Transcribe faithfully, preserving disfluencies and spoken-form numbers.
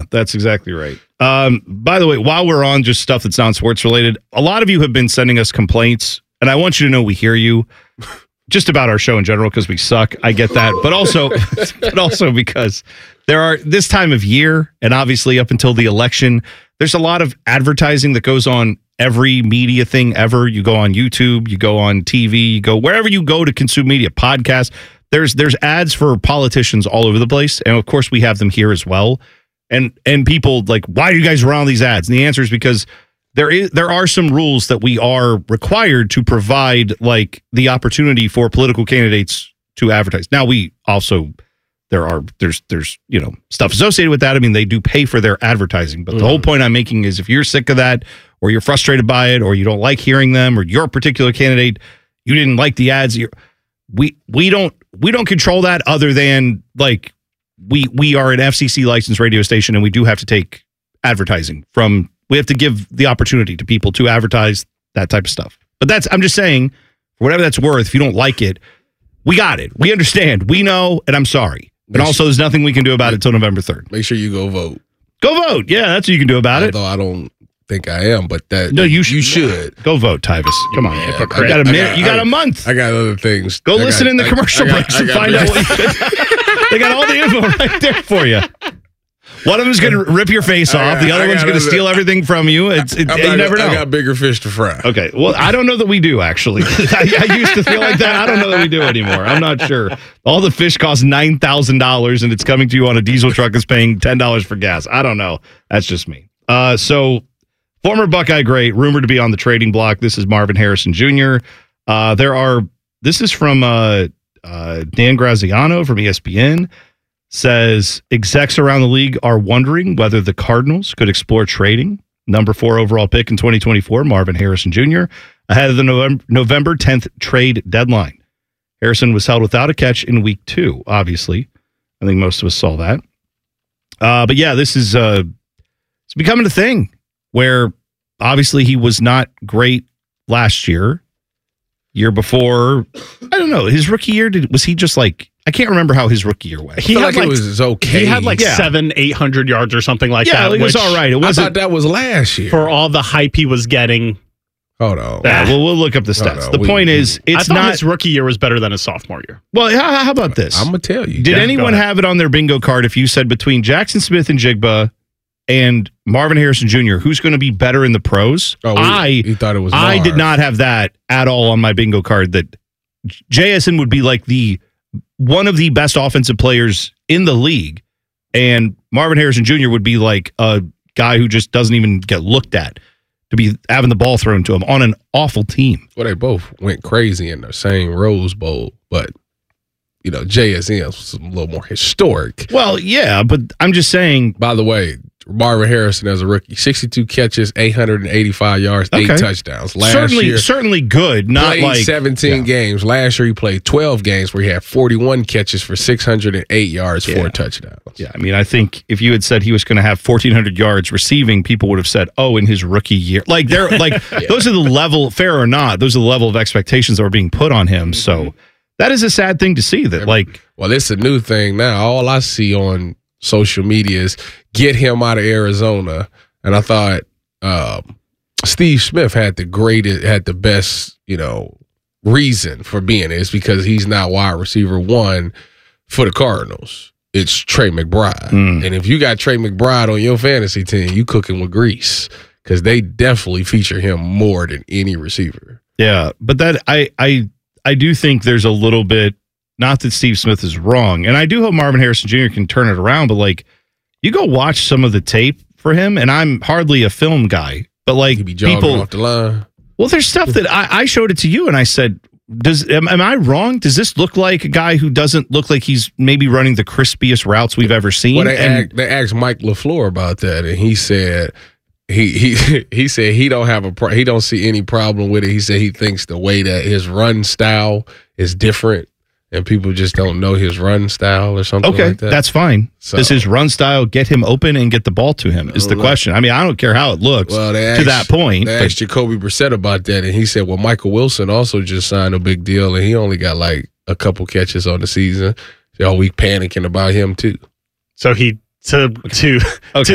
that's exactly right. Um, by the way, while we're on just stuff that's non-sports related, a lot of you have been sending us complaints, and I want you to know we hear you just about our show in general because we suck. I get that. But also, but also because there are this time of year, and obviously up until the election, there's a lot of advertising that goes on every media thing ever. You go on YouTube, you go on T V, you go wherever you go to consume media, podcasts. There's there's ads for politicians all over the place. And of course, we have them here as well. And and people like, why do you guys run all these ads? And the answer is because there is there are some rules that we are required to provide, like the opportunity for political candidates to advertise. Now, we also there are there's there's you know stuff associated with that. I mean, they do pay for their advertising. But mm. the whole point I'm making is if you're sick of that, or you're frustrated by it, or you don't like hearing them, or your particular candidate, you didn't like the ads, you're, we we don't we don't control that other than like. We we are an F C C licensed radio station, and we do have to take advertising from. We have to give the opportunity to people to advertise that type of stuff. But that's I'm just saying, for whatever that's worth, if you don't like it, we got it. We understand. We know, and I'm sorry. And also, there's nothing we can do about it until November third. Make sure you go vote. Go vote. Yeah, that's what you can do about it. Although I don't think I am, but that no, you should. You should go vote, Tyvis. Come on, yeah, you got a minute. Got, you got I, a month. I got other things. Go I listen got, in the I, commercial I got, breaks and got, find out what you. They got all the info right there for you. One of them's going to rip your face off. Got, the other one's going to steal everything from you. It's it, you never know. I got bigger fish to fry. Okay. Well, I don't know that we do, actually. I, I used to feel like that. I don't know that we do anymore. I'm not sure. All the fish cost nine thousand dollars, and it's coming to you on a diesel truck that's paying ten dollars for gas. I don't know. That's just me. Uh, so, former Buckeye great, rumored to be on the trading block. This is Marvin Harrison Junior Uh, there are, this is from uh, uh, Dan Graziano from E S P N. Says execs around the league are wondering whether the Cardinals could explore trading number four overall pick in twenty twenty-four, Marvin Harrison Junior, ahead of the November, November tenth trade deadline. Harrison was held without a catch in week two, obviously. I think most of us saw that. Uh, but yeah, this is uh, it's becoming a thing where obviously he was not great last year. Year before, I don't know. His rookie year, did was he just like, I can't remember how his rookie year went. He had like, like it was okay. He had like yeah. seven, eight hundred yards or something like yeah, that. it was which, all right. It I wasn't thought that was last year. For all the hype he was getting. Hold on. Yeah, well, we'll look up the stats. on, the we- point we- is, I it's thought not. his rookie year was better than his sophomore year. Well, how, how about this? I'm gonna tell you. Did Yeah, anyone go ahead. have it on their bingo card if you said between Jackson Smith and Jigba and Marvin Harrison Junior, who's going to be better in the pros? Oh, we- I you thought it was I Marv. did not have that at all on my bingo card. That J S N would be like the one of the best offensive players in the league, and Marvin Harrison Junior would be like a guy who just doesn't even get looked at to be having the ball thrown to him on an awful team. Well, they both went crazy in the same Rose Bowl, but you know, J S N was a little more historic. Well, yeah, but I'm just saying. By the way, Marvin Harrison as a rookie, sixty-two catches, eight hundred eighty-five yards, Okay. eight touchdowns. Last certainly, year, certainly good. Not played like seventeen yeah. games. Last year, he played twelve games where he had forty-one catches for six hundred eight yards, Yeah. four touchdowns. Yeah, I mean, I think if you had said he was going to have fourteen hundred yards receiving, people would have said, "Oh, in his rookie year." Like they're like Yeah. those are the level, fair or not, those are the level of expectations that were being put on him. So that is a sad thing to see. That like, Well, it's a new thing now. All I see on social media is get him out of Arizona. And I thought um, Steve Smith had the greatest, had the best, you know, reason for being it. It's because he's not wide receiver one for the Cardinals. It's Trey McBride. Mm. And if you got Trey McBride on your fantasy team, you cooking with grease because they definitely feature him more than any receiver. yeah, but that I I I do think there's a little bit. Not that Steve Smith is wrong, and I do hope Marvin Harrison Junior can turn it around. But like, you go watch some of the tape for him, and I'm hardly a film guy, but like He be jogging people, off the line. well, there's stuff that I, I showed it to you, and I said, "Does am, am I wrong? Does this look like a guy who doesn't look like he's maybe running the crispiest routes we've ever seen?" Well, they, And- asked, they asked Mike LaFleur about that, and he said he he he said he don't have a pro- he don't see any problem with it. He said he thinks the way that his run style is different, and people just don't know his run style or something Okay, like that. that's fine. So- Does his run style get him open and get the ball to him? Is the Well, question. I mean, I don't care how it looks well, they to asked, that point. They but- asked Jacoby Brissett about that, and he said, "Well, Michael Wilson also just signed a big deal, and he only got like a couple catches on the season. So we panicking about him too." So he to to Okay.